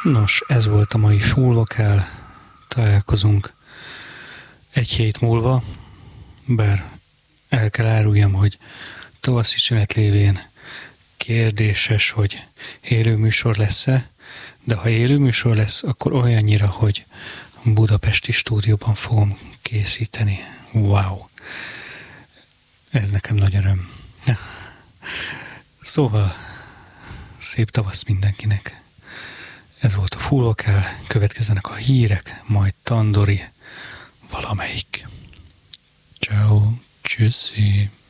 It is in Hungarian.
Nos, ez volt a mai Fullvokál. Találkozunk egy hét múlva, bár el kell áruljam, hogy tavaszi szünet lévén kérdéses, hogy élő műsor lesz-e, de ha élő műsor lesz, akkor olyannyira, hogy budapesti stúdióban fogom készíteni. Wow! Ez nekem nagy öröm. Szóval, szép tavasz mindenkinek. Ez volt a Fullvokál, következzenek a hírek, majd Tandori valamelyik. Ciao, tschüssi.